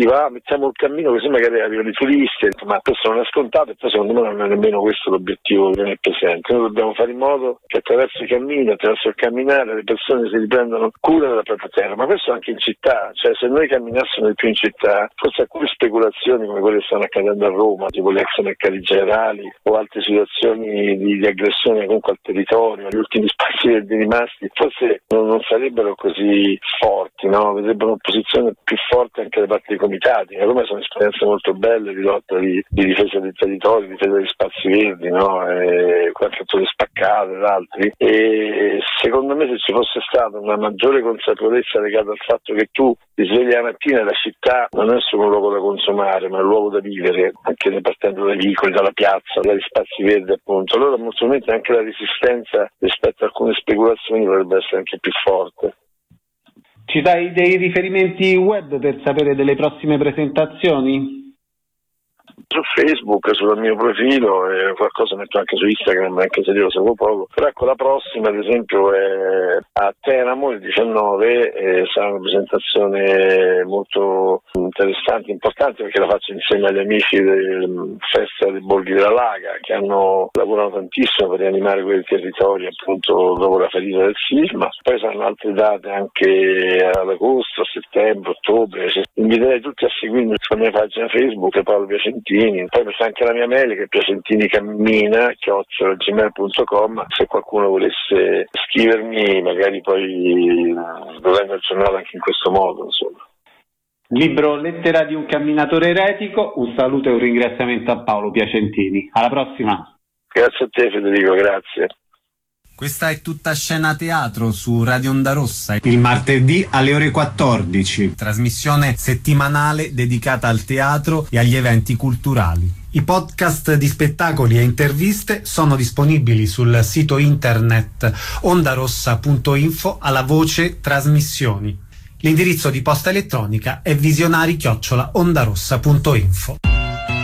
si va, mettiamo il cammino così magari arrivano i turisti, ma questo non è scontato e poi secondo me non è nemmeno questo l'obiettivo che ne è presente. Noi dobbiamo fare in modo che attraverso i cammini, attraverso il camminare, le persone si riprendono cura della propria terra, ma questo anche in città, cioè se noi camminassimo di più in città, forse alcune speculazioni come quelle che stanno accadendo a Roma, tipo le ex mercati generali o altre situazioni di aggressione comunque al territorio, gli ultimi spazi verdi rimasti, forse non sarebbero così forti, no? Vedrebbero un'opposizione più forte anche da parte dei comitati. A Roma sono esperienze molto belle di lotta di difesa del territorio, di difesa degli spazi verdi, no? Qualche attore spaccato ed altri. E secondo me se ci fosse stata una maggiore consapevolezza legata al fatto che tu ti svegli la mattina e la città non è solo un luogo da consumare, ma è un luogo da vivere, anche partendo dai vicoli, dalla piazza, dagli spazi verdi appunto, allora molto probabilmente anche la resistenza rispetto a alcune speculazioni dovrebbe essere anche più forte. Ci dai dei riferimenti web per sapere delle prossime presentazioni? Su Facebook, sul mio profilo, e qualcosa metto anche su Instagram, anche se io lo seguo poco. Però ecco, la prossima ad esempio è a Teramo il 19, sarà una presentazione molto interessante, importante, perché la faccio insieme agli amici del Festival dei Borghi della Laga, che hanno lavorato tantissimo per rianimare quei territori appunto dopo la ferita del sisma. Poi saranno altre date anche ad agosto, a settembre, ottobre. Inviterei tutti a seguirmi sulla mia pagina Facebook, Paolo Piacentini. Poi c'è anche la mia mail che è piacentinicammina@gmail.com, se qualcuno volesse scrivermi magari poi lo rendo aggiornato anche in questo modo, insomma. Libro Lettera di un camminatore eretico, un saluto e un ringraziamento a Paolo Piacentini. Alla prossima. Grazie a te Federico, grazie. Questa è Tutta Scena Teatro su Radio Onda Rossa. Il martedì alle ore 14. Trasmissione settimanale dedicata al teatro e agli eventi culturali. I podcast di spettacoli e interviste sono disponibili sul sito internet ondarossa.info alla voce trasmissioni. L'indirizzo di posta elettronica è visionari@ondarossa.info.